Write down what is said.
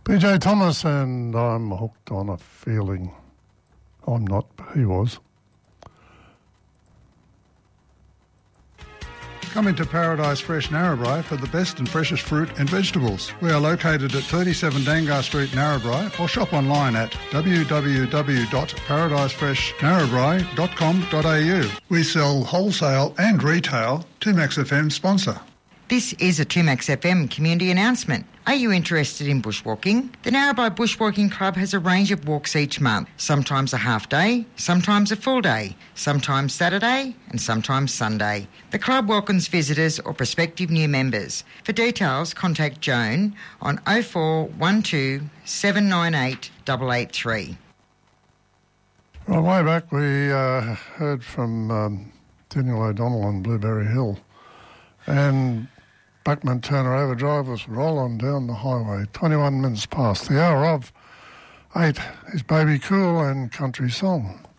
PJ Thomas, and I'm hooked on a feeling. I'm not, but he was. Come into Paradise Fresh Narrabri for the best and freshest fruit and vegetables. We are located at 37 Dangar Street, Narrabri, or shop online at www.paradisefreshnarrabri.com.au. We sell wholesale and retail. 2Max FM sponsor. This is a 2Max FM community announcement. Are you interested in bushwalking? The Narrabri Bushwalking Club has a range of walks each month, sometimes a half day, sometimes a full day, sometimes Saturday and sometimes Sunday. The club welcomes visitors or prospective new members. For details, contact Joan on 0412 798 883. Well, way back we heard from Daniel O'Donnell on Blueberry Hill, and Buckman Turner Overdrive was rolling down the highway, 21 minutes past the hour of 8 is Baby Cool and Country Song.